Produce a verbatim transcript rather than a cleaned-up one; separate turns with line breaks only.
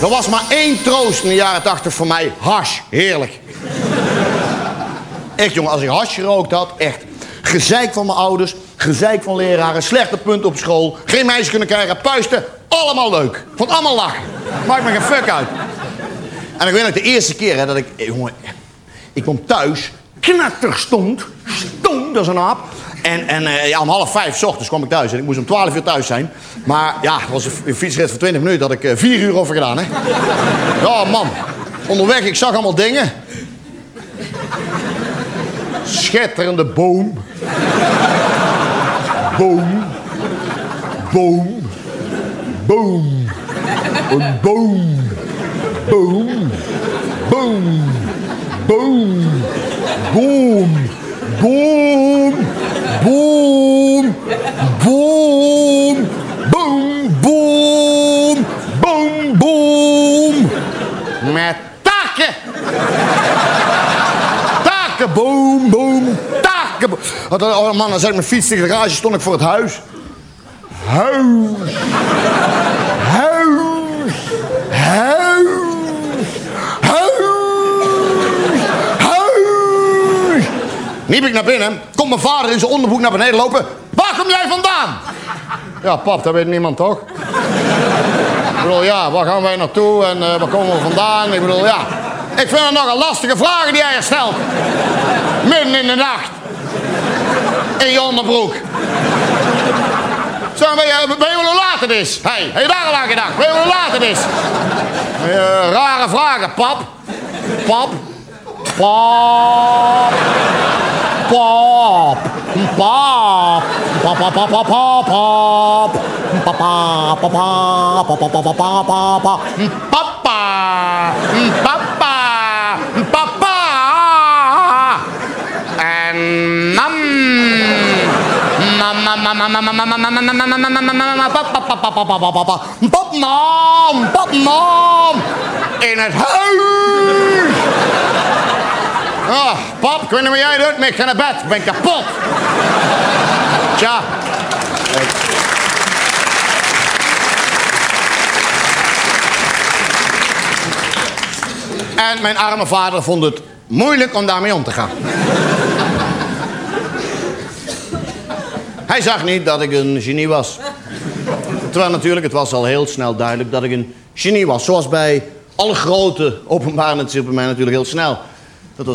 Er was maar één troost in de jaren tachtig voor mij. Hash. Heerlijk. Echt, jongen, als ik hash gerookt had, echt. Gezeik van mijn ouders, gezeik van leraren, slechte punten op school, geen meisjes kunnen krijgen, puisten, allemaal leuk. Vond allemaal lachen. Maakt me geen fuck uit. En ik weet nog de eerste keer hè, dat ik, jongen, ik kwam thuis, knetterstond, stond als een aap. En, en uh, ja, om half vijf 's ochtends kwam ik thuis en ik moest om twaalf uur thuis zijn. Maar ja, het was een fietsrit van twintig minuten, had ik uh, vier uur over gedaan, hè. Ja, man. Onderweg, ik zag allemaal dingen. Schitterende boom. Boom. Boom. Boom. Een boom. Boom. Boom. Boom. Boom. Boom. Boom. Boom. Boom. Boom. Boom. Boom. Met takken. Takken. Boom. Boom. Takken. Oh man, dan zet ik mijn fiets tegen de garage, stond ik voor het huis. Huis. Huis. Huis. Liep ik naar binnen, komt mijn vader in zijn onderbroek naar beneden lopen. Waar kom jij vandaan? Ja, pap, dat weet niemand toch? Ik bedoel, ja, waar gaan wij naartoe en uh, waar komen we vandaan? Ik bedoel, ja. Ik vind het nogal lastige vragen die hij stelt. Midden in de nacht. In je onderbroek. Zeg, weet je, weet je hoe laat het is? Hé, hey, heb je daar al aan gedacht? Weet je hoe laat het is? Uh, rare vragen, pap. Pap. Pap. Pap. Pap. Pap, pap, pap, pap, pap, pap. Papa, papa, papa, papa, papa. Papa. Papa. Papa. En mam. Mama, mama, mama, mama, mama, mama, mama, mama, papa, papa, papa, papa. Pap, mam. Pap, mam. In het huis. Oh, pap, ik weet niet wat jij doet, maar ik ga naar bed. Ik ben kapot. Tja. En mijn arme vader vond het moeilijk om daarmee om te gaan. Hij zag niet dat ik een genie was. Terwijl natuurlijk, het was al heel snel duidelijk dat ik een genie was. Zoals bij alle grote openbaren, het is bij mij natuurlijk heel snel.